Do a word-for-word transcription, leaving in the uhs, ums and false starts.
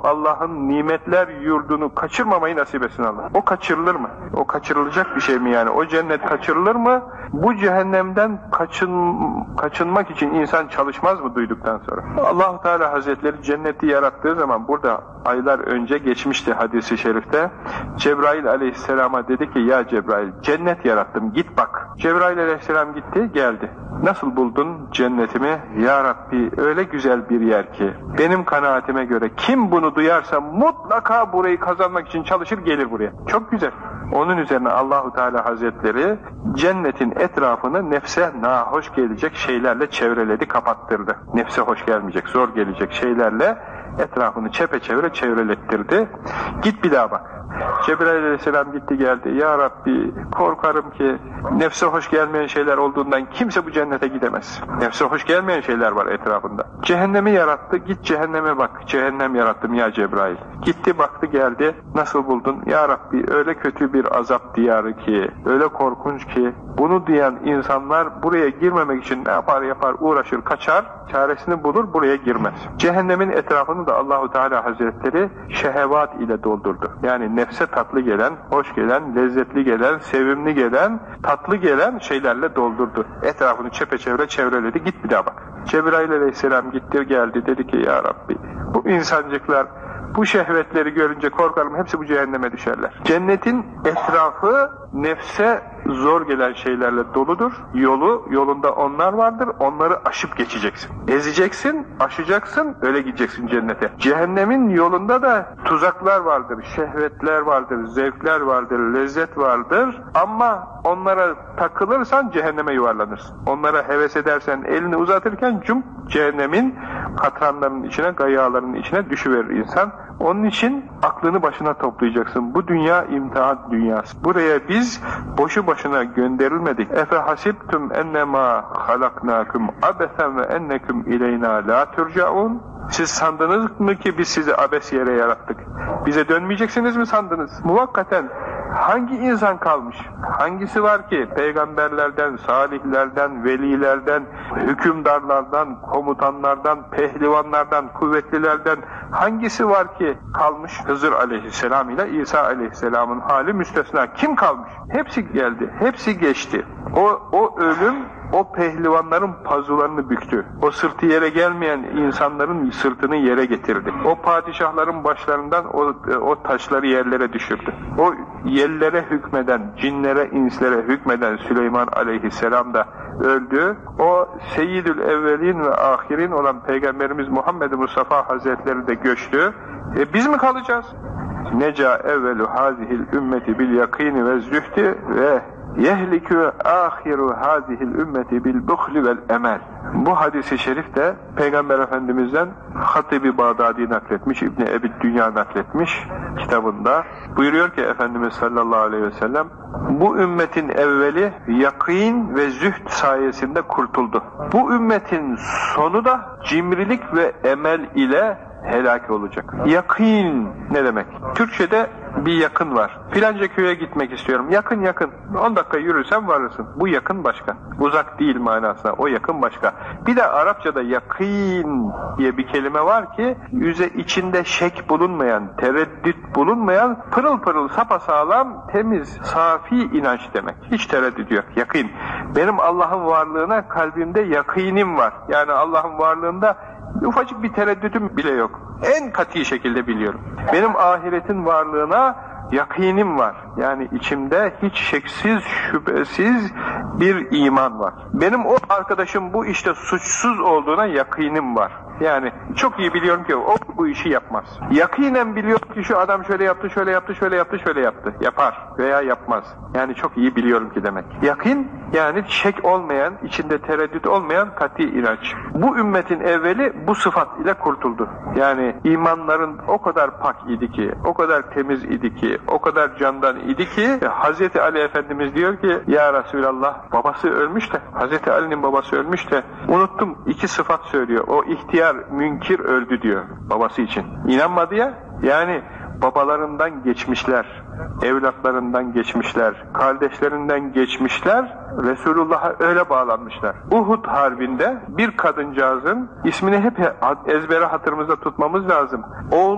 Allah'ın nimetler yurdunu kaçırmamayı nasip etsin Allah. O kaçırılır mı? O kaçırılacak bir şey mi yani? O cennet kaçırılır mı? Bu cehennemden kaçın, kaçınmak için insan çalışmaz mı duyduktan sonra? Allah-u Teala Hazretleri cenneti yarattığı zaman, burada aylar önce geçmişti hadisi şerifte, Cebrail aleyhisselama dedi ki, ya Cebrail, cennet yarattım, git bak. Cebrail aleyhisselam gitti, geldi. Nasıl buldun cennetimi? Ya Rabbi, öyle güzel bir yer ki, benim kanaatime göre kim bunu duyarsa mutlaka burayı kazanmak için çalışır, gelir buraya. Çok güzel. Onun üzerine Allahu Teala Hazretleri cennetin etrafını nefse nahoş gelecek şeylerle çevreledi, kapattırdı. Nefse hoş gelmeyecek, zor gelecek şeylerle etrafını çepeçevre çevrelettirdi. Git bir daha bak. Cebrail aleyhisselam gitti geldi. Ya Rabbi, korkarım ki nefse hoş gelmeyen şeyler olduğundan kimse bu cennete gidemez. Nefse hoş gelmeyen şeyler var etrafında. Cehennemi yarattı. Git cehenneme bak. Cehennem yarattım ya Cebrail. Gitti baktı geldi. Nasıl buldun? Ya Rabbi, öyle kötü bir azap diyarı ki, öyle korkunç ki, bunu diyen insanlar buraya girmemek için ne yapar yapar, uğraşır, kaçar, çaresini bulur, buraya girmez. Cehennemin etrafını da Allahu Teala Hazretleri şehevat ile doldurdu. Yani nefse tatlı gelen, hoş gelen, lezzetli gelen, sevimli gelen, tatlı gelen şeylerle doldurdu. Etrafını çepeçevre çevreledi. Git bir daha bak. Cebrail aleyhisselam gitti geldi, dedi ki ya Rabbi, bu insancıklar bu şehvetleri görünce korkarım hepsi bu cehenneme düşerler. Cennetin etrafı nefse zor gelen şeylerle doludur. Yolu, yolunda onlar vardır. Onları aşıp geçeceksin. Ezeceksin, aşacaksın, öyle gideceksin cennete. Cehennemin yolunda da tuzaklar vardır, şehvetler vardır, zevkler vardır, lezzet vardır. Ama onlara takılırsan cehenneme yuvarlanırsın. Onlara heves edersen, elini uzatırken cum cehennemin katranlarının içine, gayalarının içine düşüverir insan. Onun için aklını başına toplayacaksın. Bu dünya imtihan dünyası. Buraya biz boşu başına gönderilmedik. Efe hasibtum ennemâ halaknâkum abesen ve enneküm ileyna la turcaun. Siz sandınız mı ki biz sizi abes yere yarattık? Bize dönmeyeceksiniz mi sandınız? Muvakkaten hangi insan kalmış? Hangisi var ki peygamberlerden, salihlerden, velilerden, hükümdarlardan, komutanlardan, pehlivanlardan, kuvvetlilerden hangisi var ki kalmış? Hızır aleyhisselam ile İsa aleyhisselamın hali müstesna. Kim kalmış? Hepsi geldi, hepsi geçti. O, o ölüm o pehlivanların pazularını büktü. O sırtı yere gelmeyen insanların sırtını yere getirdi. O padişahların başlarından o, o taşları yerlere düşürdü. O yerlere hükmeden, cinlere, inslere hükmeden Süleyman aleyhisselam da öldü. O Seyyidül Evvelin ve Ahirin olan Peygamberimiz Muhammed Mustafa Hazretleri de göçtü. E biz mi kalacağız? Neca evvelu hazihil ümmeti bil yakini ve zühdi ve yehlikü ahiru hazihil ümmeti bil buhli vel emel. Bu hadisi şerif de Peygamber Efendimiz'den Hatib-i Bağdadi nakletmiş, İbni Ebi Dünya nakletmiş kitabında. Buyuruyor ki Efendimiz sallallahu aleyhi ve sellem, bu ümmetin evveli yakîn ve zühd sayesinde kurtuldu. Bu ümmetin sonu da cimrilik ve emel ile helak olacak. Yakîn ne demek? Türkçe'de bir yakın var. Filanca köye gitmek istiyorum. Yakın yakın. on dakika yürürsen varırsın. Bu yakın başka. Uzak değil manasına. O yakın başka. Bir de Arapçada yakîn diye bir kelime var ki yüze içinde şek bulunmayan, tereddüt bulunmayan, pırıl pırıl sapasağlam, temiz, safi inanç demek. Hiç tereddüt yok. Yakîn. Benim Allah'ın varlığına kalbimde yakînim var. Yani Allah'ın varlığında ufacık bir tereddütüm bile yok. En katî şekilde biliyorum. Benim ahiretin varlığına yakînim var. Yani içimde hiç şeksiz, şüphesiz bir iman var. Benim o arkadaşım bu işte suçsuz olduğuna yakînim var. Yani çok iyi biliyorum ki o bu işi yapmaz. Yakînen biliyorum ki şu adam şöyle yaptı, şöyle yaptı, şöyle yaptı, şöyle yaptı. Yapar veya yapmaz. Yani çok iyi biliyorum ki demek. Yakîn yani şek olmayan, içinde tereddüt olmayan katî inanç. Bu ümmetin evveli bu sıfat ile kurtuldu. Yani imanların o kadar pak idi ki, o kadar temiz idi ki, o kadar candan idi ki Hazreti Ali Efendimiz diyor ki ya Resulallah, babası ölmüş de, Hazreti Ali'nin babası ölmüş de unuttum, iki sıfat söylüyor. O ihtiyar münkir öldü diyor babası için. İnanmadı ya. Yani babalarından geçmişler, evlatlarından geçmişler, kardeşlerinden geçmişler, Resulullah'a öyle bağlanmışlar. Uhud Harbi'nde bir kadıncağızın ismini hep ezbere hatırımızda tutmamız lazım. Oğul